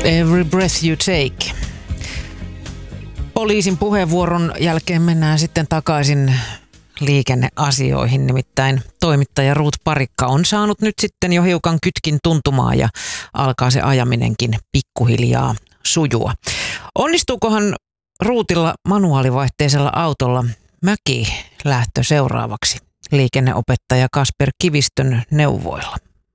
Every breath you take. Poliisin puheenvuoron jälkeen mennään sitten takaisin liikenneasioihin, nimittäin toimittaja Ruut Parikka on saanut nyt sitten jo hiukan kytkin tuntumaa ja alkaa se ajaminenkin pikkuhiljaa sujua. Onnistuukohan Ruutilla manuaalivaihteisella autolla mäkilähtö seuraavaksi liikenneopettaja Kasper Kivistön neuvoilla?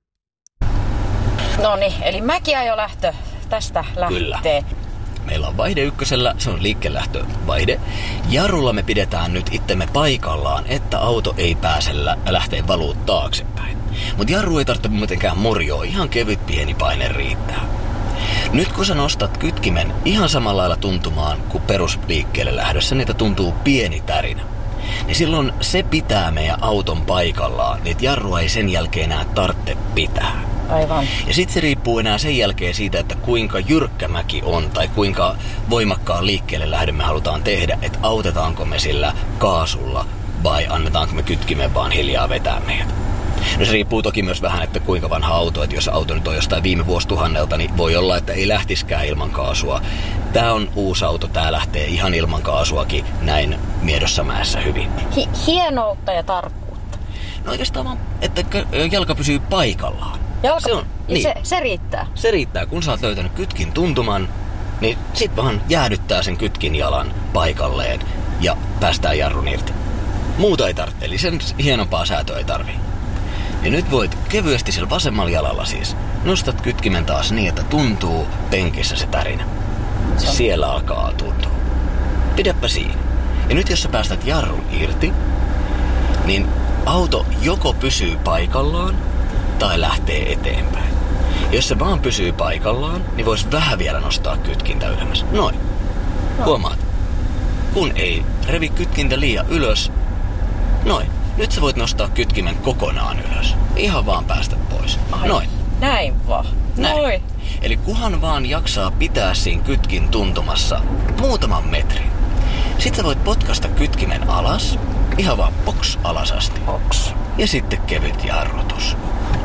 No niin, eli mäkiajolähtö tästä lähtee. Kyllä. Meillä on vaihde ykkösellä, se on liikkeellähtövaihde. Jarrulla me pidetään nyt itsemme paikallaan, että auto ei pääse lähteä valuu taaksepäin. Mutta jarru ei tarvitse mitenkään murjoa, ihan kevyt pieni paine riittää. Nyt kun sä nostat kytkimen ihan samalla lailla tuntumaan kuin perusliikkeelle lähdössä, niitä tuntuu pieni tärinä. Niin silloin se pitää meidän auton paikallaan, niin jarrua ei sen jälkeen enää tarvitse pitää. Aivan. Ja sitten se riippuu enää sen jälkeen siitä, että kuinka jyrkkä mäki on tai kuinka voimakkaan liikkeelle lähdön me halutaan tehdä, että autetaanko me sillä kaasulla vai annetaanko me kytkimen vaan hiljaa vetää meidät. No se riippuu toki myös vähän, että kuinka vanha auto, että jos auto nyt on jostain viime vuosituhannelta, niin voi olla, että ei lähtiskään ilman kaasua. Tää on uusi auto, tää lähtee ihan ilman kaasuakin näin Miedossa mäessä hyvin. Hienoutta ja tarkkuutta. No oikeastaan vaan, että jalka pysyy paikallaan. Se riittää. Se riittää, kun sä oot löytänyt kytkin tuntuman, niin sit vaan jäädyttää sen kytkin jalan paikalleen ja päästään jarrun irti. Muuta ei tarvitse, eli sen hienompaa säätöä ei tarvii. Ja nyt voit kevyesti sillä vasemmalla jalalla siis nostat kytkimen taas niin, että tuntuu penkissä se tärinä. Siellä alkaa tuntua. Pidäpä siinä. Ja nyt jos sä päästät jarrun irti, niin auto joko pysyy paikallaan tai lähtee eteenpäin. Jos se vaan pysyy paikallaan, niin vois vähän vielä nostaa kytkintä ylemmäs. Noin. Huomaat. Kun ei revi kytkintä liian ylös. Noin. Nyt sä voit nostaa kytkimen kokonaan ylös. Ihan vaan päästä pois. Noin. Näin vaan. Noin. Eli kuhan vaan jaksaa pitää siinä kytkin tuntumassa muutaman metrin. Sitten sä voit potkasta kytkimen alas. Ihan vaan boks alas asti. Boks. Ja sitten kevyt jarrutus.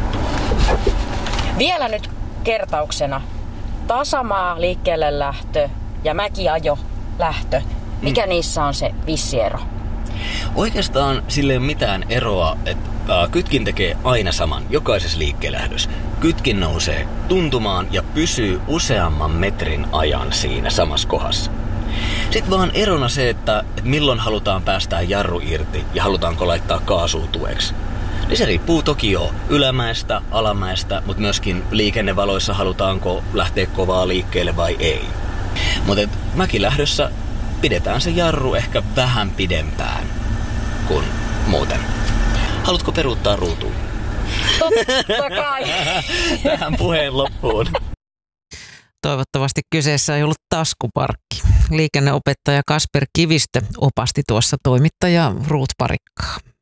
Vielä nyt kertauksena. Tasamaa liikkeelle lähtö ja mäkiajo lähtö. Mikä niissä on se vissi ero? Oikeastaan sille ei ole mitään eroa, että kytkin tekee aina saman, jokaisessa liikkeelähdössä. Kytkin nousee tuntumaan ja pysyy useamman metrin ajan siinä samassa kohdassa. Sitten vaan erona se, että milloin halutaan päästää jarru irti ja halutaanko laittaa kaasua tueksi. Niin se riippuu toki jo ylämäestä, alamäestä, mutta myöskin liikennevaloissa halutaanko lähteä kovaa liikkeelle vai ei. Mutta mäkilähdössä pidetään se jarru ehkä vähän pidempään kuin muuten. Haluatko peruuttaa ruutuun? Totta kai. Tähän puheen loppuun. Toivottavasti kyseessä ei ollut taskuparkki. Liikenneopettaja Kasper Kivistö opasti tuossa toimittaja Ruut Parikkaa.